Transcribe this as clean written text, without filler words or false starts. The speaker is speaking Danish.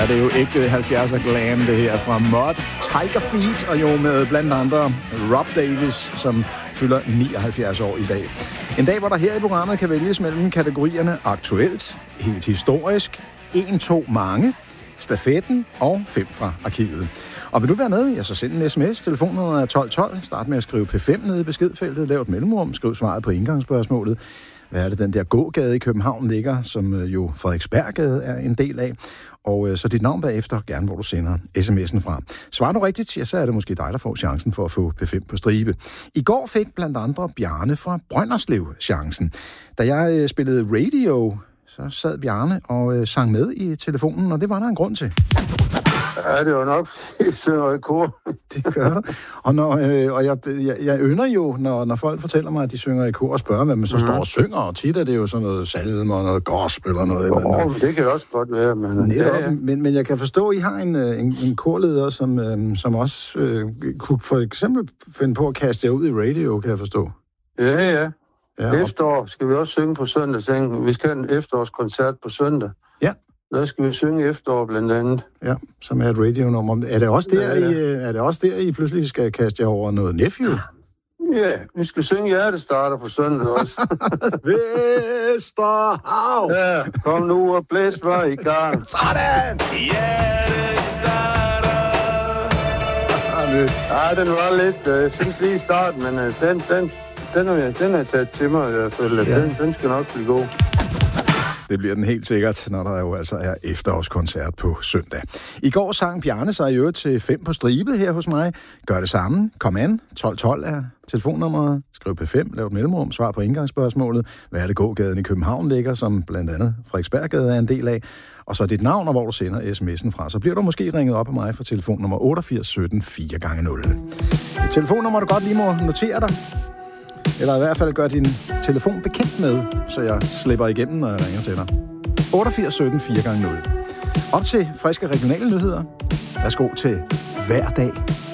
Ja, det er jo ægte 70'er glam, det her fra Mod, Tiger Feet, og jo med blandt andre Rob Davis, som fylder 79 år i dag. En dag, hvor der her i programmet kan vælges mellem kategorierne aktuelt, helt historisk, 1, 2, mange, stafetten og 5 fra arkivet. Og vil du være med, ja, så send en sms. Telefonnummeret er 1212. Start med at skrive P5 nede i beskedfeltet. Lav et mellemrum. Skriv svaret på indgangsspørgsmålet. Hvad er det, den der gågade i København ligger, som jo Frederiksberggade er en del af. Og så dit navn bagefter, gerne hvor du sender sms'en fra. Svarer du rigtigt, ja, så er det måske dig, der får chancen for at få P5 på stribe. I går fik blandt andre Bjarne fra Brønderslev chancen. Da jeg spillede radio, så sad Bjarne og sang med i telefonen, og det var der en grund til. Ja, det var nok, jeg synger i kor. Det gør du. Og jeg ynder jo, når folk fortæller mig, at de synger i kor, og spørger, hvad man så står og synger, og tit er det jo sådan noget salme og noget gospel og noget. Jo, det kan også godt være. Men jeg kan forstå, at I har en korleder, som også kunne for eksempel finde på at kaste jer ud i radio, kan jeg forstå. Ja. Efterår skal vi også synge på søndag. Vi skal have en efterårskoncert på søndag. Ja. Der skal vi synge efterår blandt andet. Ja, som er et radionummer. Er det også der, I pludselig skal kaste jer over noget Nephew? Ja, vi skal synge Hjertestarter på søndag også. Vesterhav! Ja, kom nu og blæs var i gang. Sådan! Hjertestarter! Ja, den var lidt, jeg synes lige i starten, men den er taget til mig i hvert fald. Ja. Den skal nok blive god. Det bliver den helt sikkert, når der jo altså er efterårskoncert på søndag. I går sang Bjarne sig jo til 5 på stribe her hos mig. Gør det samme. Kom an. 1212 er telefonnummeret. Skriv P5, lav et mellemrum, svar på indgangsspørgsmålet. Hvad er det gågaden i København ligger, som blandt andet Frederiksberggade er en del af. Og så dit navn og hvor du sender sms'en fra. Så bliver du måske ringet op af mig fra telefonnummer 88 17 4x0. Et telefonnummer, du godt lige må notere dig. Eller i hvert fald gør din telefon bekendt med, så jeg slipper igennem, når jeg ringer til dig. 88 17 4x0. Op til friske regionale nyheder. Værsgo til Hver dag